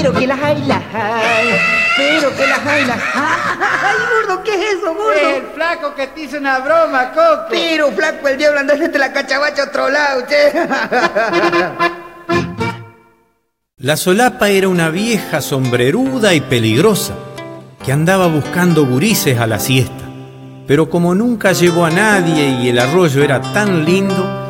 Pero que las hay, pero que las hay. Ay, gordo, ¿qué es eso, gordo? El flaco que te hizo una broma, Coco. Pero, flaco, el diablo anda desde la cachabacha a otro lado, che. La solapa era una vieja sombreruda y peligrosa que andaba buscando gurises a la siesta, pero como nunca llevó a nadie y el arroyo era tan lindo,